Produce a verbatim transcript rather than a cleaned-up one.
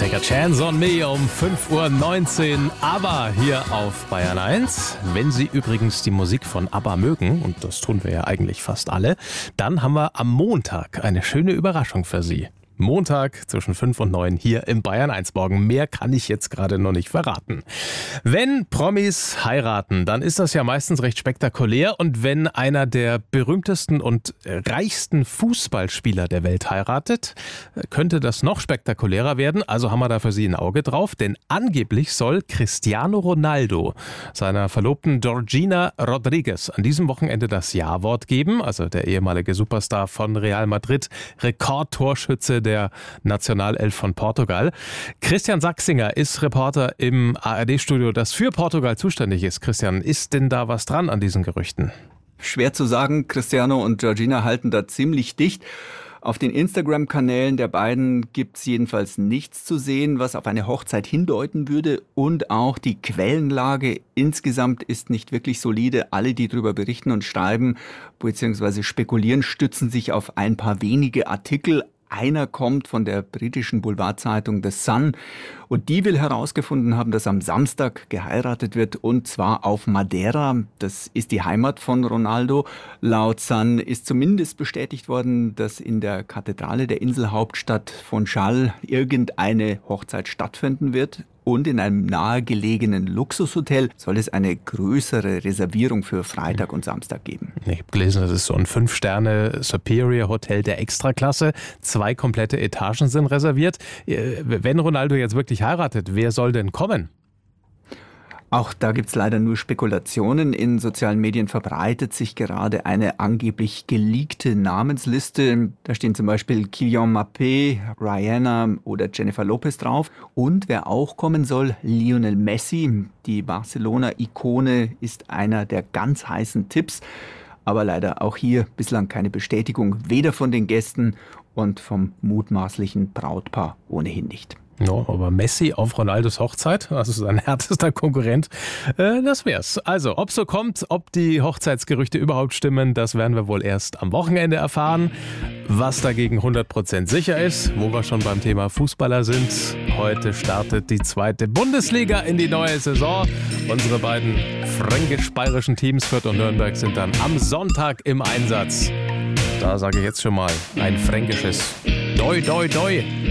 Take a Chance on Me um fünf Uhr neunzehn. ABBA hier auf Bayern eins. Wenn Sie übrigens die Musik von ABBA mögen, und das tun wir ja eigentlich fast alle, dann haben wir am Montag eine schöne Überraschung für Sie. Montag zwischen fünf und neun hier im Bayern eins Morgen. Mehr kann ich jetzt gerade noch nicht verraten. Wenn Promis heiraten, dann ist das ja meistens recht spektakulär. Und wenn einer der berühmtesten und reichsten Fußballspieler der Welt heiratet, könnte das noch spektakulärer werden. Also haben wir da für Sie ein Auge drauf. Denn angeblich soll Cristiano Ronaldo seiner Verlobten Georgina Rodriguez an diesem Wochenende das Ja-Wort geben. Also der ehemalige Superstar von Real Madrid, Rekordtorschütze der Nationalelf von Portugal. Christian Sachsinger ist Reporter im A R D-Studio, das für Portugal zuständig ist. Christian, ist denn da was dran an diesen Gerüchten? Schwer zu sagen. Cristiano und Georgina halten da ziemlich dicht. Auf den Instagram-Kanälen der beiden gibt es jedenfalls nichts zu sehen, was auf eine Hochzeit hindeuten würde. Und auch die Quellenlage insgesamt ist nicht wirklich solide. Alle, die darüber berichten und schreiben bzw. spekulieren, stützen sich auf ein paar wenige Artikel. Einer kommt von der britischen Boulevardzeitung The Sun und die will herausgefunden haben, dass am Samstag geheiratet wird und zwar auf Madeira. Das ist die Heimat von Ronaldo. Laut Sun ist zumindest bestätigt worden, dass in der Kathedrale der Inselhauptstadt Funchal irgendeine Hochzeit stattfinden wird. Und in einem nahegelegenen Luxushotel soll es eine größere Reservierung für Freitag und Samstag geben. Ich habe gelesen, das ist so ein Fünf-Sterne-Superior-Hotel der Extraklasse. Zwei komplette Etagen sind reserviert. Wenn Ronaldo jetzt wirklich heiratet, wer soll denn kommen? Auch da gibt's leider nur Spekulationen. In sozialen Medien verbreitet sich gerade eine angeblich geleakte Namensliste. Da stehen zum Beispiel Kylian Mbappé, Rihanna oder Jennifer Lopez drauf. Und wer auch kommen soll, Lionel Messi. Die Barcelona-Ikone ist einer der ganz heißen Tipps. Aber leider auch hier bislang keine Bestätigung, weder von den Gästen und vom mutmaßlichen Brautpaar ohnehin nicht. No, aber Messi auf Ronaldos Hochzeit, also sein härtester Konkurrent, äh, das wär's. Also, ob so kommt, ob die Hochzeitsgerüchte überhaupt stimmen, das werden wir wohl erst am Wochenende erfahren. Was dagegen hundert Prozent sicher ist, wo wir schon beim Thema Fußballer sind, heute startet die zweite Bundesliga in die neue Saison. Unsere beiden fränkisch-bayerischen Teams, Fürth und Nürnberg, sind dann am Sonntag im Einsatz. Da sage ich jetzt schon mal ein fränkisches Doi, Doi, Doi.